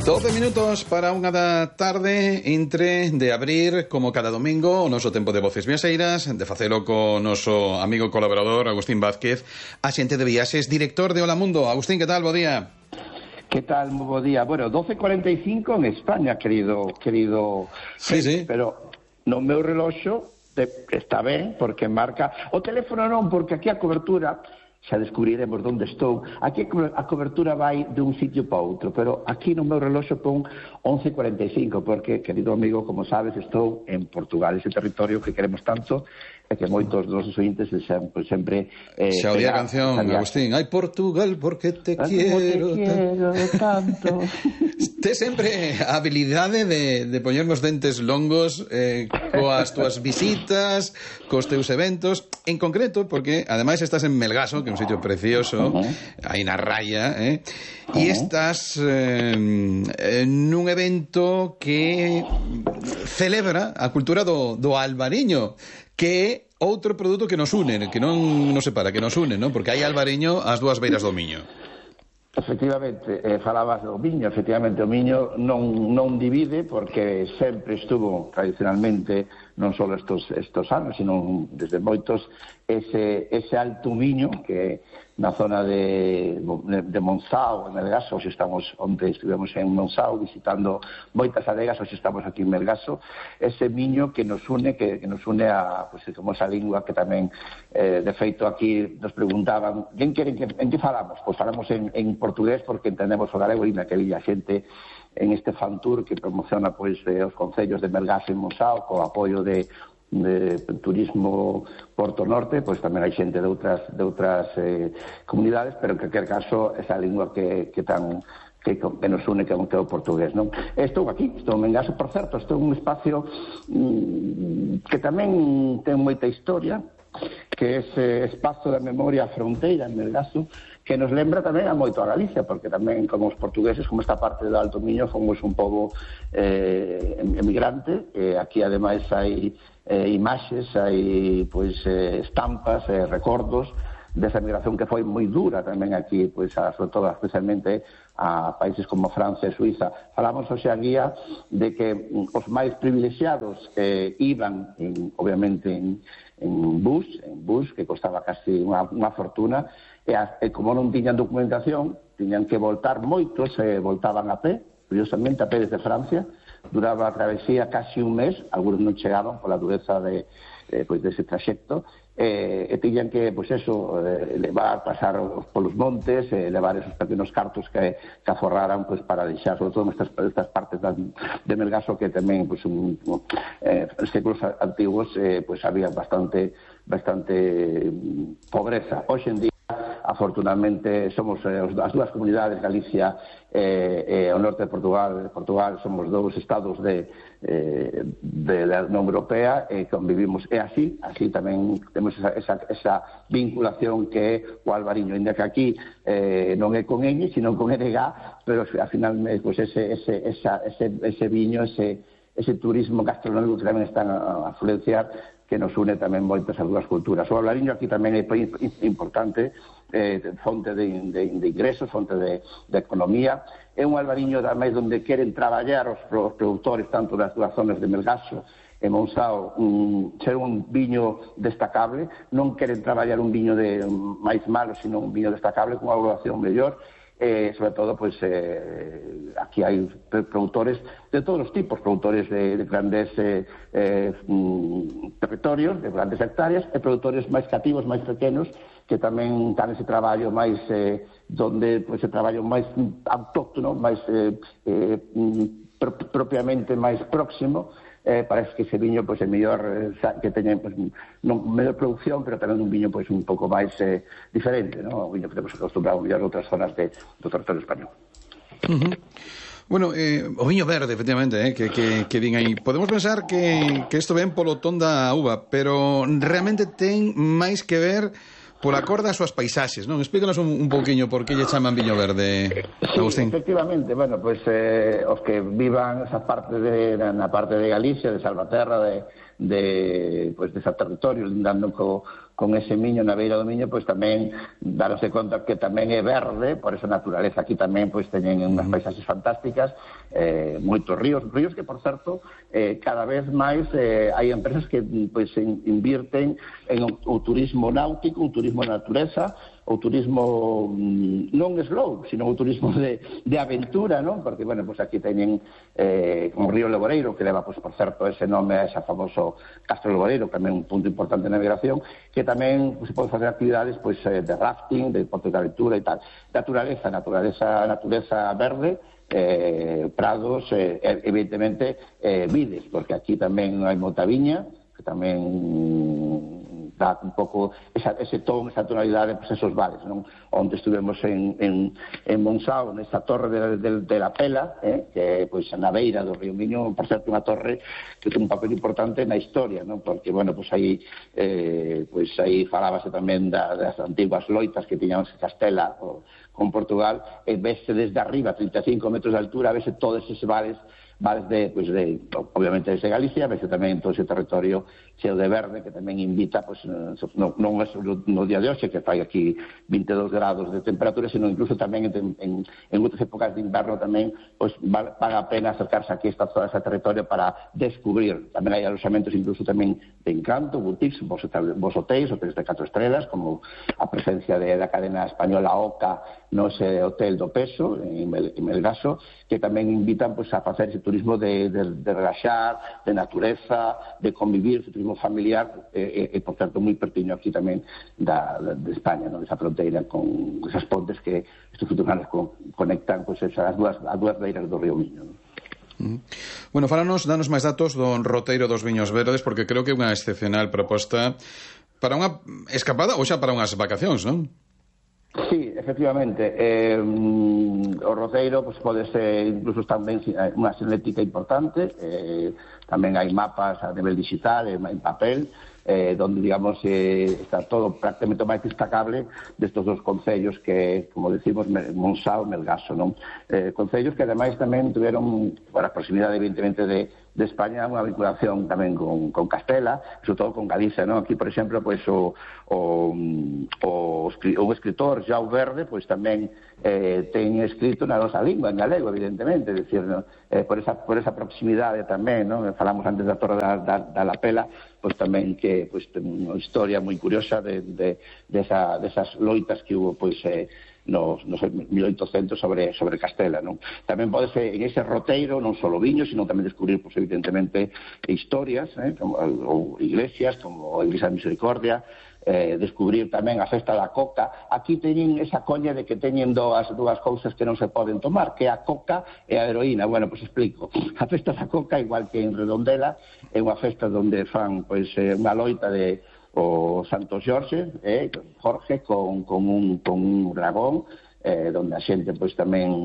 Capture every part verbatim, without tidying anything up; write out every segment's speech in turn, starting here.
doce minutos para unha da tarde, entre de abrir, como cada domingo, o noso tempo de Voces Viaxeiras, de facelo co noso amigo colaborador Agustín Vázquez, axente de viaxes, director de Hola Mundo. Agustín, que tal? Bo día. ¿Qué tal? Muy buen día. Bueno, doce cuarenta y cinco en España, querido, querido. Sí, sí. Pero no meu reloxo de, está ben, porque marca... O teléfono non, porque aquí a cobertura... xa descubriremos onde estou. Aquí a cobertura vai de un sitio para outro, pero aquí no meu reloxo pon once cuarenta y cinco, porque, querido amigo, como sabes, estou en Portugal, ese territorio que queremos tanto, e que moitos dos nosos ointes sempre... sempre eh, xa oía a canción, sabía... Agustín, ai Portugal, porque te Ay, quiero... te quiero tanto... Te sempre a habilidade de, de poñer nos dentes longos eh, coas túas visitas, cos teus eventos, en concreto, porque ademais estás en Melgaso, que é un sitio precioso, uh -huh. aí na raya, eh? Uh -huh. E estás eh, nun evento que celebra a cultura do, do albariño, que é outro produto que nos une, que non nos separa, que nos une, non? Porque hai albariño ás dúas beiras do Miño. Efectivamente, eh, falabas do Miño, efectivamente o Miño non, non divide, porque sempre estuvo tradicionalmente, non só estos, estos anos, sino desde moitos, ese, ese alto Miño, que na zona de, de Monzao, en Melgaso, hoxe estamos, onde estivemos en Monzao, visitando moitas adegas, hoxe estamos aquí en Melgaso, ese Miño que nos une, que, que nos une a, pues, como esa lingua que tamén, eh, de feito, aquí nos preguntaban, en que, en que falamos? Pois falamos en, en portugués, porque entendemos o galego, e na que villa xente en este fan tour que promociona, pois, eh, os concellos de Melgaso e Monzao, co apoio de de turismo Porto Norte, pois tamén hai xente de outras de outras eh, comunidades, pero en calquer caso esa lingua que, que tan que, que nos une, que é o portugués, non? Estou aquí, estou en Melgaso, por certo, estou en un espacio mm, que tamén ten moita historia, que é ese espazo da memoria fronteira en Melgaso, que nos lembra tamén a moito a Galicia, porque tamén, como os portugueses, como esta parte do Alto Miño, fomos un pobo eh, emigrante, e aquí ademais hai eh, imaxes, hai pois eh, estampas, eh, recordos desa migración que foi moi dura tamén aquí, pois a, sobre todo especialmente a países como Francia e Suiza. Falamos hoxe a guía de que os máis privilexiados eh, iban, en, obviamente, en, en bus, en bus, que costaba casi unha, unha fortuna, e, a, e como non tiñan documentación, tiñan que voltar moitos, e voltaban a pé, curiosamente a pé desde Francia, duraba a travesía casi un mes, algunos non chegaban pola dureza de, eh, pois dese traxecto, eh, e tiñan que, pois eso, eh, levar, pasar polos montes, eh, levar esos pequenos cartos que, que aforraran, pois, para deixar, sobre todo nestas, estas partes de, de Melgaso, que tamén, pois, un, eh, en séculos antiguos, eh, pois, había bastante, bastante pobreza. Hoxe en día, afortunadamente, somos eh, as dúas comunidades, Galicia e eh, o norte de Portugal, Portugal somos dous estados de, eh, de da Unión Europea, e convivimos, e así, así tamén temos esa, esa, esa vinculación que é o albariño, ainda que aquí eh, non é con ñ, sino con N G, pero ao final, pues, ese, ese, esa, ese, ese viño, ese, ese turismo gastronómico que tamén están a, a influenciar, que nos une tamén moitas as dúas culturas. O albariño aquí tamén é importante, eh, fonte de, de, de ingresos, fonte de, de economía. É un albariño tamén onde queren traballar os, os produtores tanto das dúas zonas de Melgaso e Monzao, um, ser un viño destacable, non queren traballar un viño de máis malo, sino un viño destacable con unha evaluación mellor. Eh, sobre todo, pues, eh, aquí hai produtores de todos os tipos, produtores de, de grandes eh, eh, territorios, de grandes hectáreas, e produtores máis cativos, máis pequenos, que tamén dan ese traballo máis, eh, donde, pues, ese traballo máis autóctono, máis eh, eh, pro, propiamente máis próximo. Eh, parece que ese viño, pois, é mellor, eh, que teña, pois, non mellor producción, pero tamén un viño, pois, un pouco máis eh, diferente, non? O viño que temos acostumbrado a mellor outras zonas de, do territorio español. Uh -huh. Bueno, eh, o viño verde, efectivamente, eh, que, que, que din aí. Podemos pensar que, que isto ven polo ton da uva, pero realmente ten máis que ver pola cor das súas paisaxes, non? Explícanos un, un pouquiño por que lle chaman viño verde, Agustín. Sí, efectivamente, bueno, pois pues, eh, os que vivan esa parte de, na parte de Galicia, de Salvaterra, de, de, pues, de ese territorio, lindando co, con ese miño na beira do miño, pois tamén daronse conta que tamén é verde, por esa naturaleza aquí tamén pois teñen unhas paisaxes fantásticas, eh, moitos ríos, ríos que, por certo, eh, cada vez máis eh, hai empresas que pois invirten en o, o turismo náutico, o turismo de natureza, o turismo non slow, sino o turismo de, de aventura, non? Porque, bueno, pues aquí teñen eh, como Río Leboreiro, que leva, pues, por certo, ese nome a ese famoso Castro Leboreiro, que tamén é un punto importante de navegación, que tamén pues, se pode facer actividades pues, eh, de rafting, de deportes de aventura e tal. Naturaleza, naturaleza, naturaleza verde, eh, prados, eh, evidentemente, eh, vides, porque aquí tamén hai moita viña, que tamén dá un pouco esa, ese ton, esa tonalidade, pues, esos vales, non? Onde estuvemos en, en, en Monsao, nesta torre de, de, de la Pela, eh, que pois na beira do río Miño, por certo, unha torre que ten un papel importante na historia, non? Porque, bueno, pois aí eh, pois aí falábase tamén da, das antiguas loitas que tiñamos en Castela o, con Portugal, e vese desde arriba, trinta e cinco metros de altura, vese todos eses vales, vales de, pues de, obviamente desde Galicia, vese tamén todo ese territorio cheo de verde, que tamén invita, pues, non, non é no día de hoxe, que fai aquí vinte e dous grados de temperatura, sino incluso tamén en, en, en outras épocas de inverno tamén, pues, vale a pena acercarse aquí a todo ese territorio para descubrir. Tamén hai alojamentos incluso tamén de encanto, boutiques, vos, vos hotéis, hotéis de catro estrelas, como a presencia de, da cadena española Oca, no ese hotel do Peso, en, Mel, en Melgaso, que tamén invitan, pues, a facer ese turismo de, de, de relaxar, de natureza, de convivir, ese turismo familiar, e, e, por certo, moi pertiño aquí tamén da, de España, ¿no? Esa fronteira con esas pontes que estes futuros conectan, pues, esas dúas, as dúas beiras do río Miño, ¿no? Uh-huh. Bueno, falanos, danos máis datos do roteiro dos viños verdes, porque creo que é unha excepcional proposta para unha escapada ou xa para unhas vacacións, non? Sí, efectivamente. Eh, o roteiro pues, pode ser incluso tamén unha senética importante. Eh, tamén hai mapas a nivel digital, en papel, eh, donde, digamos, eh, está todo prácticamente máis destacable destes dos concellos que, como decimos, Monsao e Melgaso, non? Eh, concellos que, ademais, tamén tuveron, por a proximidade, evidentemente, de de España, unha vinculación tamén con, con Castela, sobre todo con Galicia, non? Aquí, por exemplo, pois o, o, o, o escritor Jau Verde, pois tamén eh, ten escrito na nosa lingua, en galego, evidentemente, é dicir, ¿no? eh, por, esa, por esa proximidade tamén, non? Falamos antes da Torre da, da, da La Pela, pois tamén que pois, ten unha historia moi curiosa de, de, de, esa, de esas loitas que hubo, pois, eh, nos, nos mil oitocentos sobre, sobre Castela, non? Tamén pode ser en ese roteiro non só viños, sino tamén descubrir, pues, evidentemente, historias, eh, como, ou iglesias, como a Iglesia de Misericordia, eh, descubrir tamén a festa da coca. Aquí teñen esa coña de que teñen dúas, dúas cousas que non se poden tomar, que é a coca e a heroína. Bueno, pois pues explico. A festa da coca, igual que en Redondela, é unha festa onde fan, pois, pues, unha loita de o Santo Xorxe, eh, Jorge, con, con, un, con un dragón, eh, donde a xente pois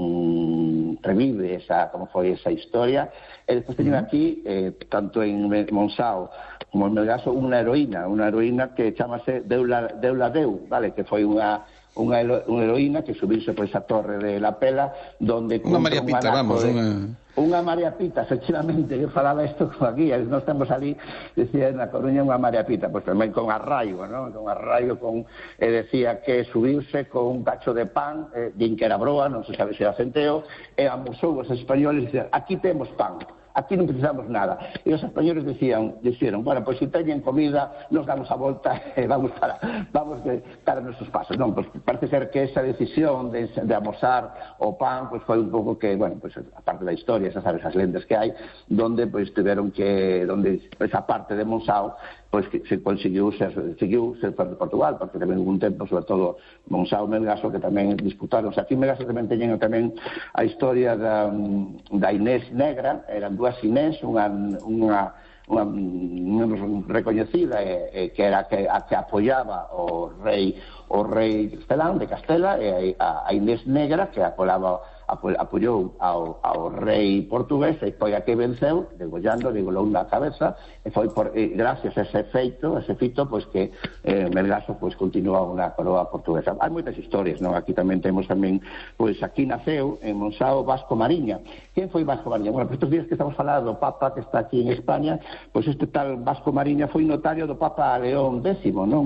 tamén revive esa, como foi esa historia. E despois teñen aquí, eh, tanto en Monsao como en Melgaso, unha heroína, unha heroína que chamase Deula, Deula Deu, vale, que foi unha unha heroína que subirse por esa torre de La Pela, donde unha María Pita, vamos, de, unha unha María Pita, efectivamente, que falaba isto como aquí, nós estamos ali, decía na Coruña unha María Pita, pois tamén con arraigo, non? Con arraigo, con, e decía que subirse con un cacho de pan, eh, din que era broa, non se sabe se era centeo, e amosou os españoles, e dicían, aquí temos pan, aquí non precisamos nada. E os españoles decían, dixeron, bueno, pois se teñen comida, nos damos a volta e vamos para vamos de, para nosos pasos. Non, pois parece ser que esa decisión de, de amosar o pan, pois foi un pouco que, bueno, pois a parte da historia, esas sabes, as lendas que hai, donde pois tiveron que, donde esa parte de Monsao, pois que se conseguiu ser, seguiu ser parte de Portugal, porque tamén hubo un tempo, sobre todo Monsao e Melgaso, que tamén disputaron. O sea, aquí en Melgaso tamén teñen tamén a historia da, da Inés Negra, eran dúas Inés, unha, unha, unha, unha recoñecida, eh, que era que, a que apoiaba o rei o rei Castelán de Castela, e a, a Inés Negra, que apoiaba apoiou ao, ao rei portugués, e foi a que venceu, degollando, degolou na cabeza, e foi por, e gracias a ese feito, a ese fito, pois que eh, Melgaso pois continúa unha coroa portuguesa. Hai moitas historias, non? Aquí tamén temos tamén, pois aquí naceu en Monsao Vasco Mariña. Quen foi Vasco Mariña? Bueno, pois estes días que estamos falando do Papa que está aquí en España, pois este tal Vasco Mariña foi notario do Papa León décimo, non?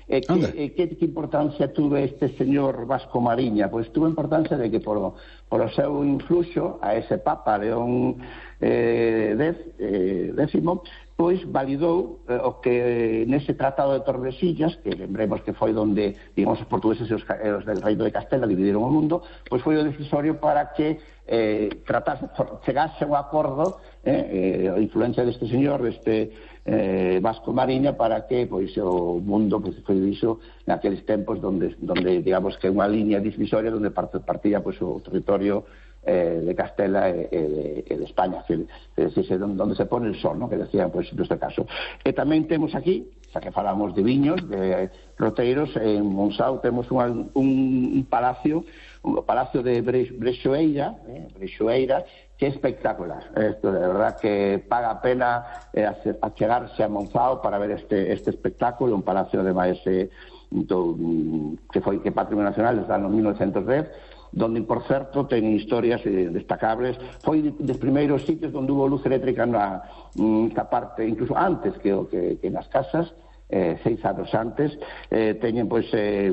E que, e que, que importancia tuve este señor Vasco Mariña? Pois tuvo importancia de que por, por o seu influxo a ese Papa León eh, X, eh, décimo, pois validou eh, o que nese Tratado de Tordesillas, que lembremos que foi onde, digamos, os portugueses e os, os del Reino de Castela dividiron o mundo, pois foi o decisorio para que eh, tratase, chegase un acordo, eh, eh, a influencia deste señor, deste eh, Vasco Mariña, para que pois o mundo pois, foi diso naqueles tempos donde, donde digamos que unha liña divisoria donde partía pois, o territorio Eh, de Castela e, e, de, e de España, que, que, que, donde se pone el sol, ¿no? Que decían, pues, neste caso. E tamén temos aquí, xa que falamos de viños, de roteiros, en Monsáu temos un, un, un palacio, un palacio de Brexoeira, eh, Brexoeira, que é espectacular. Esto, de verdad, que paga a pena eh, achegarse a Monsáu para ver este, este espectáculo, un palacio, ademais, eh, do, que foi que Patrimonio Nacional desde o ano mil novecientos dez, donde, por certo, ten historias eh, destacables. Foi dos primeiros sitios onde hubo luz eléctrica na esta parte, incluso antes que, que, que nas casas, eh, seis anos antes. Eh, teñen, pois, eh,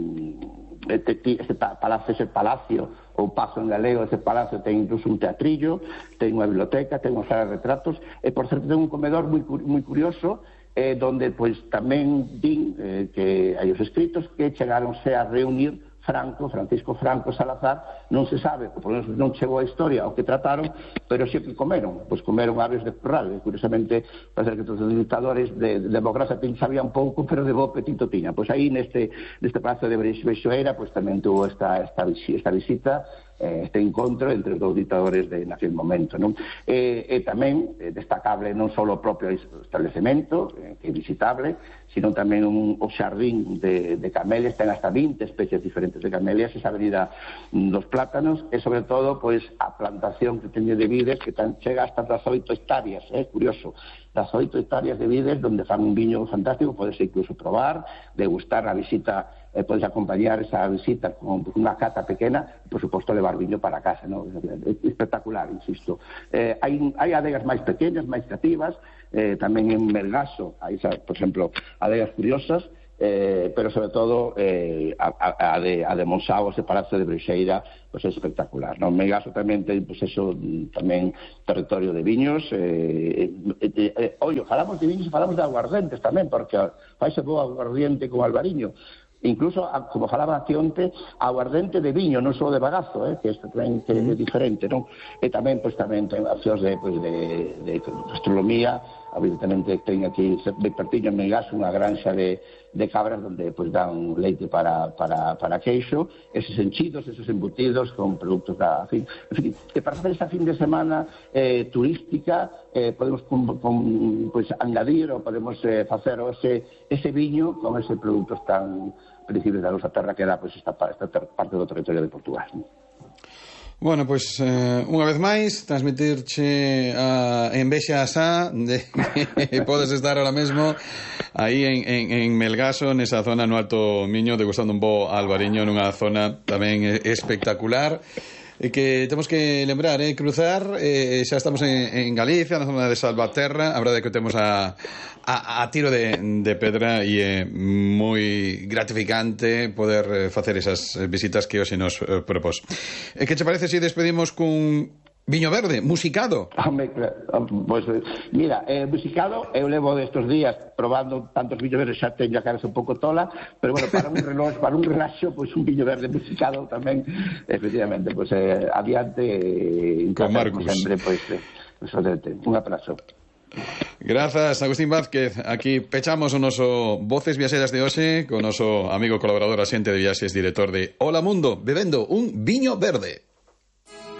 este, este palacio, ese palacio, ou pazo en galego, ese palacio ten incluso un teatrillo, ten unha biblioteca, ten unha sala de retratos, e, por certo, ten un comedor moi, moi curioso, eh, donde, pois, tamén din eh, que hai os escritos que chegaronse a reunir Franco, Francisco Franco Salazar, non se sabe, por lo menos non chegou a historia o que trataron, pero sí que comeron, pois comeron aves de corral, e curiosamente parece que todos os dictadores de, de democracia sabían pouco, pero de bo apetito tiña. Pois aí neste, neste palacio de Brexoeira, pois tamén tuvo esta, esta, esta visita, este encontro entre os dous dictadores de naquele momento, non? E, e tamén eh, destacable non só o propio establecemento, eh, que é visitable, sino tamén un, o xardín de, de camelias, ten hasta vinte especies diferentes de camelias, esa avenida dos plátanos, e sobre todo, pois, a plantación que teñe de vides, que tan, chega hasta das oito hectáreas, é eh, curioso, das oito hectáreas de vides, donde fan un viño fantástico, podes incluso probar, degustar a visita, eh, podes acompañar esa visita con unha cata pequena, e, por suposto, levar viño para casa, ¿no? Espectacular, insisto. Eh, hai, hai adegas máis pequenas, máis creativas, eh, tamén en Melgaso, hai, por exemplo, adegas curiosas, eh, pero sobre todo eh, a, a, a, de, a de Monsáu, ese palacio de Brexeira, pues é espectacular, ¿no? Melgaso tamén ten, pues eso, tamén territorio de viños, eh, eh, eh, eh, ollo, falamos de viños e falamos de aguardentes tamén, porque faise bo aguardiente con albariño. Incluso, como falaba aquí onte, aguardente de viño, non só de bagazo, eh, que isto tamén que é diferente, non? E tamén, pois, tamén ten accións de, pois, de, de gastronomía, evidentemente ten aquí, de pertiño en Melgaso, unha granxa de, de cabras donde, pois, dan leite para, para, para queixo, eses enchidos, esos embutidos con produtos da... En fin, en fin, que para facer esa fin de semana eh, turística, eh, podemos con, con, pois, añadir ou podemos eh, facer ese, ese viño con ese produtos tan principios da nosa terra que era, pois, esta, esta parte do territorio de Portugal. Bueno, pois, pues, eh, unha vez máis, transmitirche a envexa asá de que podes estar ahora mesmo aí en, en, en Melgaso, nesa zona no Alto Miño, degustando un bo albariño nunha zona tamén espectacular, e que temos que lembrar, eh, cruzar, eh, xa estamos en, en Galicia, na zona de Salvaterra, a verdade é que temos a, a, a tiro de, de pedra, e é moi gratificante poder facer esas visitas que hoxe nos eh, propós. E que che parece se si despedimos cun viño verde, musicado? Home, pois, pues, mira, eh, musicado, eu levo destes días probando tantos viños verdes, xa teño a cabeza un pouco tola, pero bueno, para un reloj, para un relaxo, pois pues, un viño verde musicado tamén, efectivamente, pois, pues, eh, adiante, eh, con Marcus. Sempre, pois, pues, eh, un abrazo. Grazas, Agustín Vázquez. Aquí pechamos o noso Voces Viaxeras de hoxe con o noso amigo colaborador, axente de viaxes, director de Hola Mundo, bebendo un viño verde.